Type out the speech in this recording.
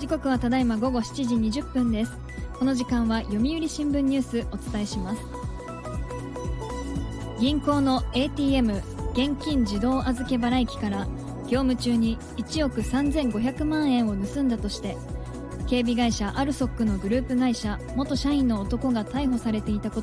時刻はただいま午後7時20分です。この時間は読売新聞ニュースお伝えします。銀行の ATM 現金自動預け払い機から業務中に1億3500万円を盗んだとして警備会社アルソックのグループ会社元社員の男が逮捕されていたこ